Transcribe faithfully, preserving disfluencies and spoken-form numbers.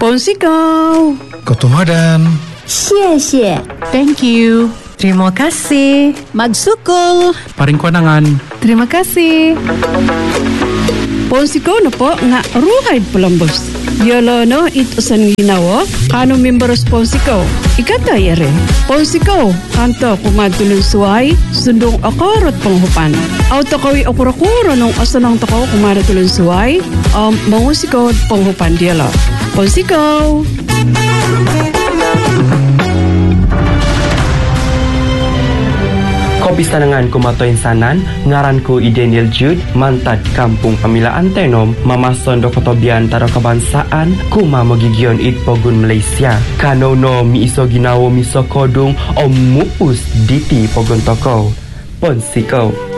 Ponsiko. Kotumadan. 谢谢 Thank you. Terima kasih. Magsukol. Paring konangan. Terima kasih. Ponsiko na po nga ruhay pelambos. Yolo no itusan ginawa kano members Ponsiko. Ikata yere. Ponsiko kanto kumadulong suway sundong akarot panghupan. Auto kawi akurakuro nung asanang toko kumadulong suway um, mangusiko panghupan diala. Ponsiko. Kopi sanangan ko matoin sanan, ngaran ko i Daniel Jude, mantad kampung pamilaan tenom, mamason do kotobian taro kebangsaan, kuma magigion it pogun Malaysia. Kano no mi iso ginawo miso kodung o mupus diti pogun toko. Ponsiko.